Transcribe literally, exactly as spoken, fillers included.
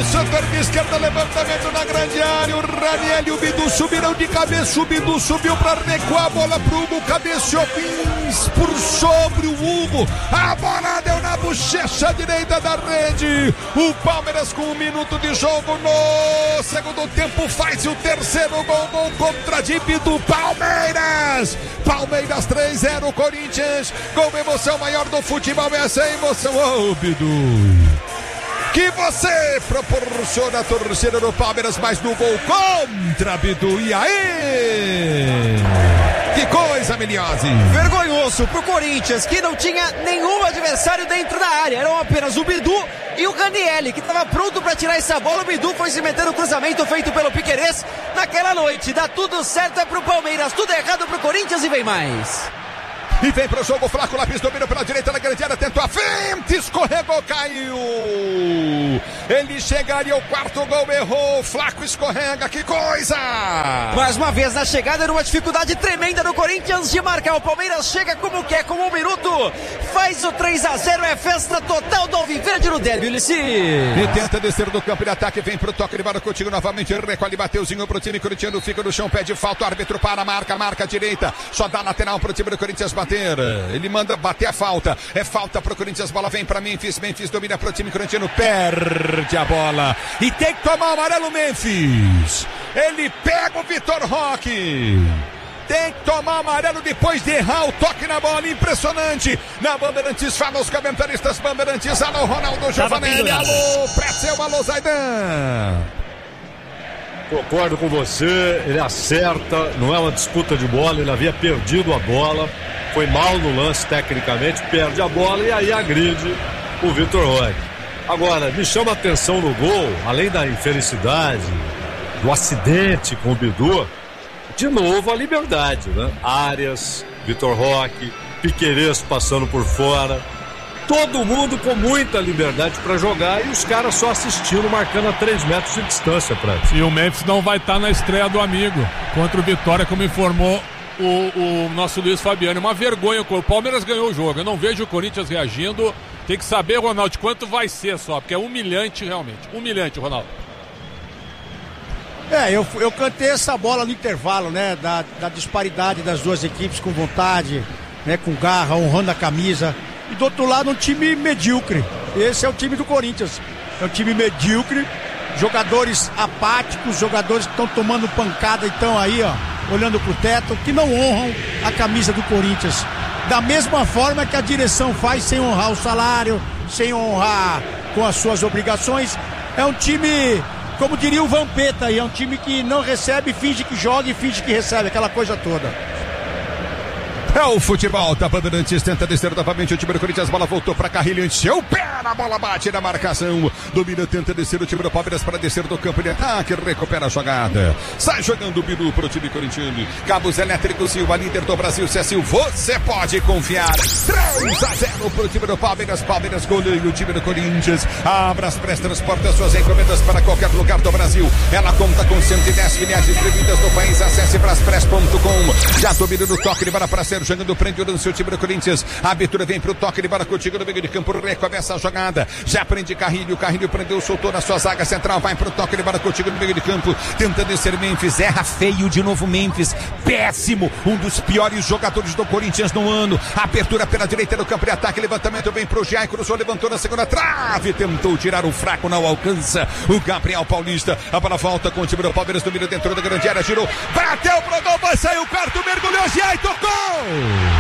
Wilson, perna esquerda, levantamento na grande área. O Raniel e o Bidu subiram de cabeça. O Bidu subiu para recuar a bola pro Hugo. Cabeceou por sobre o Hugo. A bola deu na bochecha direita da rede. O Palmeiras com um minuto de jogo no segundo tempo faz o terceiro gol. Gol contra a equipe do Palmeiras. Palmeiras três a zero Corinthians. Gol, emoção maior do futebol. Essa é emoção. Ô, oh, Bidu, que você proporciona a torcida do Palmeiras, mais no gol contra Bidu. E aí? Que coisa, Miliose. Vergonhoso pro Corinthians, que não tinha nenhum adversário dentro da área. Eram apenas o Bidu e o Raniel, que estava pronto para tirar essa bola. O Bidu foi se meter no cruzamento feito pelo Piquerez naquela noite. Dá tudo certo é pro Palmeiras, tudo errado pro Corinthians e vem mais. E vem pro jogo, Flaco Lopes domina pela direita na grande área, tentou a frente, escorregou, caiu. Ele chegaria ao quarto gol, errou, Flaco escorrega, que coisa! Mais uma vez na chegada, era uma dificuldade tremenda do Corinthians de marcar. O Palmeiras chega como quer, com um minuto, faz o três a zero, é festa total do Alviverde no derby, Ulissi. E tenta descer do campo de ataque, vem pro toque de bola contigo novamente, recolhe, Mateuzinho pro time corintiano, fica no chão, pede falta, o árbitro para, marca, marca a direita, só dá lateral pro time do Corinthians bater. Ele manda bater a falta. É falta pro Corinthians. Bola vem pra Memphis. Memphis domina pro time corintiano. Perde a bola. E tem que tomar o amarelo, Memphis. Ele pega o Vitor Roque. Tem que tomar amarelo depois de errar o toque na bola. Impressionante. Na Bandeirantes, fala os comentaristas Bandeirantes. Alô, Ronaldo Giovanelli. Alô, Pretzel. Alô, Zaidan. Concordo com você, ele acerta, não é uma disputa de bola, ele havia perdido a bola, foi mal no lance tecnicamente, perde a bola e aí agride o Vitor Roque. Agora, me chama a atenção no gol, além da infelicidade, do acidente com o Bidu, de novo a liberdade, né? Arias, Vitor Roque, Piquerez passando por fora. Todo mundo com muita liberdade para jogar e os caras só assistindo, marcando a três metros de distância, Prato. E o Memphis não vai estar tá na estreia do amigo contra o Vitória, como informou o, o nosso Luiz Fabiano. Uma vergonha, o Palmeiras ganhou o jogo. Eu não vejo o Corinthians reagindo. Tem que saber, Ronaldo, quanto vai ser só, porque é humilhante realmente. Humilhante, Ronaldo. É, eu, eu cantei essa bola no intervalo, né? Da, da disparidade das duas equipes com vontade, né? Com garra, honrando a camisa. E do outro lado um time medíocre. Esse é o time do Corinthians. É um time medíocre, jogadores apáticos, jogadores que estão tomando pancada e estão aí, ó, olhando pro teto, que não honram a camisa do Corinthians. Da mesma forma que a direção faz, sem honrar o salário, sem honrar com as suas obrigações. É um time, como diria o Vampeta aí, é um time que não recebe, finge que joga e finge que recebe, aquela coisa toda. É o futebol da Bandeirantes, tenta descer novamente o time do Corinthians, bola voltou para Carrilho, encheu o pé, a bola bate na marcação, domina, tenta descer o time do Palmeiras para descer do campo de ataque, recupera a jogada, sai jogando o Bidu para o time corintiano, Cabos Elétricos Silva, líder do Brasil, se assim você pode confiar, três a zero para o time do Palmeiras, Palmeiras goleia o time do Corinthians, abra as pré-transporta suas encomendas para qualquer lugar do Brasil, ela conta com cento e dez filiais distribuídas no país, acesse braspress ponto com, já domina no toque de bola para ser jogando, prende o seu time do Corinthians, a abertura vem pro toque de bola contigo no meio de campo, recomeça a jogada, já prende Carrilho, Carrilho prendeu, soltou na sua zaga central, vai pro toque de bola contigo no meio de campo, tenta descer Memphis, erra feio de novo Memphis, péssimo, um dos piores jogadores do Corinthians no ano, abertura pela direita do campo de ataque, levantamento vem pro Jair, cruzou, levantou na segunda trave, tentou tirar o fraco, não alcança, o Gabriel Paulista, a bola volta com o time do Palmeiras, domina dentro da grande área, girou, bateu pro gol, vai sair o quarto, mergulhou, Jair, tocou!